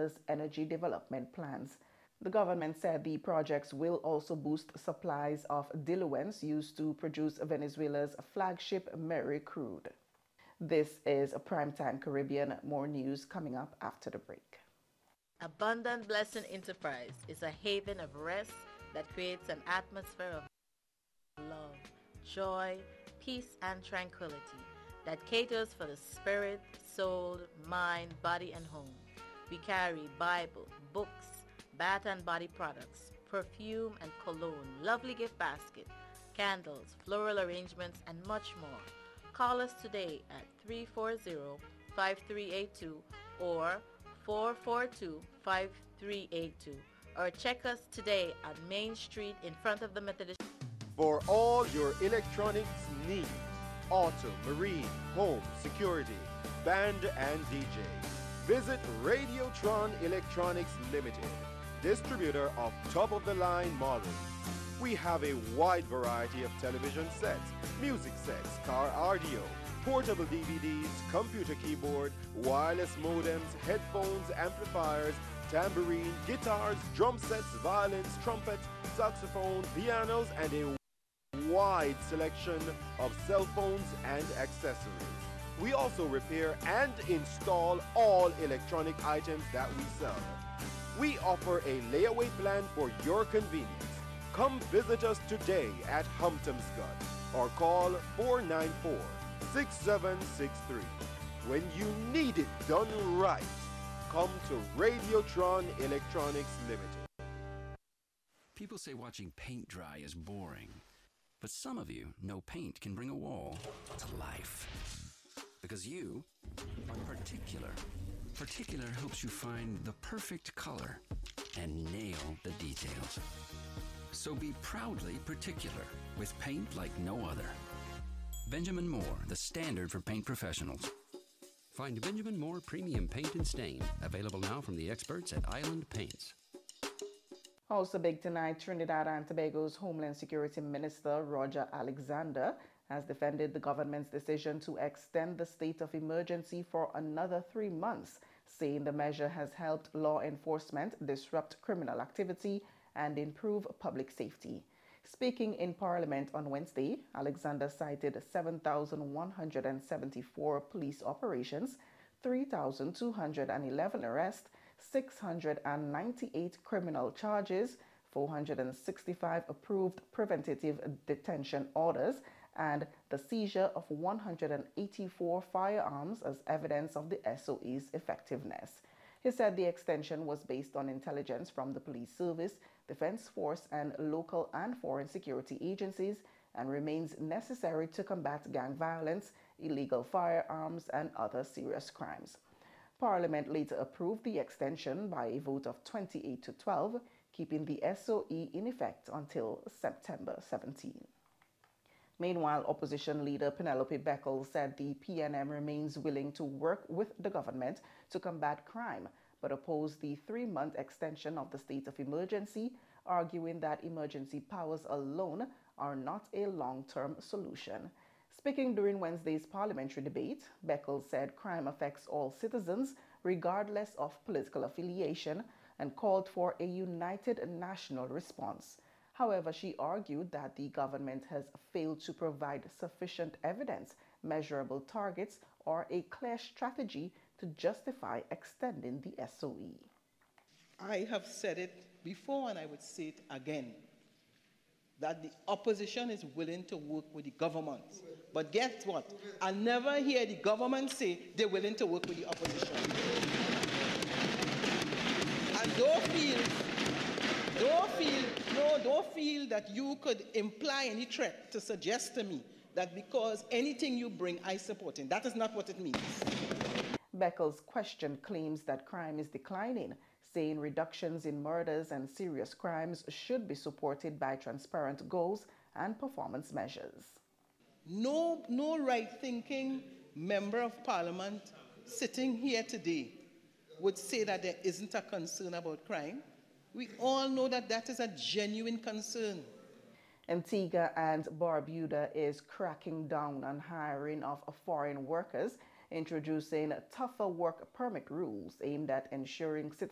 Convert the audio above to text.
Venezuela's energy development plans. The government said the projects will also boost supplies of diluents used to produce Venezuela's flagship Mary crude. This is a Primetime Caribbean. More news coming up after the break. Abundant Blessing Enterprise is a haven of rest that creates an atmosphere of love, joy, peace, and tranquility that caters for the spirit, soul, mind, body, and home. We carry Bible, books, bath and body products, perfume and cologne, lovely gift basket, candles, floral arrangements, and much more. Call us today at 340-5382 or 442-5382 or check us today at Main Street in front of the Methodist. For all your electronics needs, auto, marine, home, security, band and DJ, visit Radiotron Electronics Limited, distributor of top-of-the-line models. We have a wide variety of television sets, music sets, car audio, portable DVDs, computer keyboard, wireless modems, headphones, amplifiers, tambourine, guitars, drum sets, violins, trumpets, saxophone, pianos, and a wide selection of cell phones and accessories. We also repair and install all electronic items that we sell. We offer a layaway plan for your convenience. Come visit us today at Humptomscott or call 494-6763. When you need it done right, come to Radiotron Electronics Limited. People say watching paint dry is boring, but some of you know paint can bring a wall to life. Because you are particular. Particular helps you find the perfect color and nail the details. So be proudly particular with paint like no other. Benjamin Moore, the standard for paint professionals. Find Benjamin Moore Premium Paint and Stain, available now from the experts at Island Paints. Also big tonight, Trinidad and Tobago's Homeland Security Minister Roger Alexander has defended the government's decision to extend the state of emergency for another 3 months, saying the measure has helped law enforcement disrupt criminal activity and improve public safety. Speaking in Parliament on Wednesday, Alexander cited 7,174 police operations, 3,211 arrests, 698 criminal charges, 465 approved preventative detention orders, and the seizure of 184 firearms as evidence of the SOE's effectiveness. He said the extension was based on intelligence from the police service, defense force, and local and foreign security agencies, and remains necessary to combat gang violence, illegal firearms, and other serious crimes. Parliament later approved the extension by a vote of 28 to 12, keeping the SOE in effect until September 17. Meanwhile, opposition leader Penelope Beckles said the PNM remains willing to work with the government to combat crime, but opposed the 3-month extension of the state of emergency, arguing that emergency powers alone are not a long-term solution. Speaking during Wednesday's parliamentary debate, Beckles said crime affects all citizens, regardless of political affiliation, and called for a united national response. However, she argued that the government has failed to provide sufficient evidence, measurable targets, or a clear strategy to justify extending the SOE. I have said it before and I would say it again, that the opposition is willing to work with the government. But guess what? I never hear the government say they're willing to work with the opposition. And don't feel that you could imply any threat to suggest to me that because anything you bring, I support it. That is not what it means. Beckles questioned claims that crime is declining, saying reductions in murders and serious crimes should be supported by transparent goals and performance measures. No right-thinking member of parliament sitting here today would say that there isn't a concern about crime. We all know that that is a genuine concern. Antigua and Barbuda is cracking down on hiring of foreign workers, introducing tougher work permit rules aimed at ensuring citizens